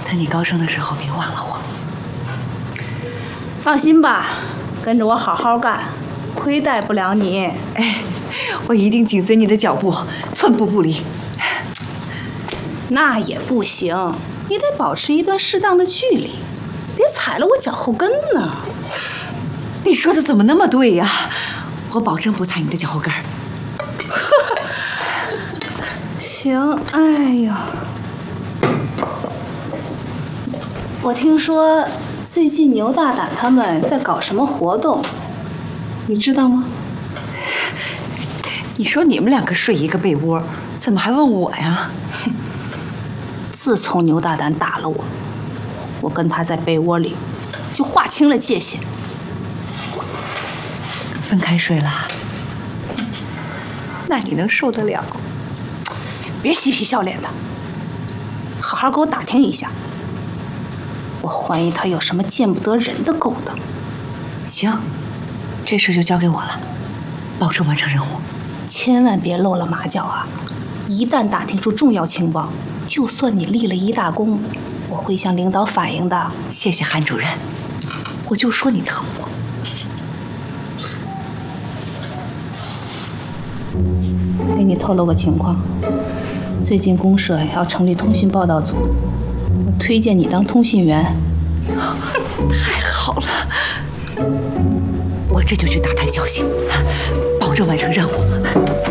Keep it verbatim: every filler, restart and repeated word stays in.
等你高升的时候，别忘了我。 放心吧，跟着我好好干，亏待不了你。 哎，我一定紧随你的脚步，寸步不离。 那也不行，你得保持一段适当的距离，别踩了我脚后跟呢。 你说的怎么那么对呀？我保证不踩你的脚后跟。 行，哎呦，我听说最近牛大胆他们在搞什么活动，你知道吗？ 你说你们两个睡一个被窝，怎么还问我呀？ 自从牛大胆打了我，我跟他在被窝里就划清了界限， 分开睡了。那你能受得了？ 别嬉皮笑脸的，好好给我打听一下。我怀疑他有什么见不得人的勾当。 行，这事就交给我了，保证完成任务。 千万别露了马脚啊！一旦打听出重要情报，就算你立了一大功，我会向领导反映的。 谢谢韩主任，我就说你疼我。 给你透露个情况，最近公社要成立通讯报道组，我推荐你当通信员。 太好了，我这就去打探消息，保证完成任务。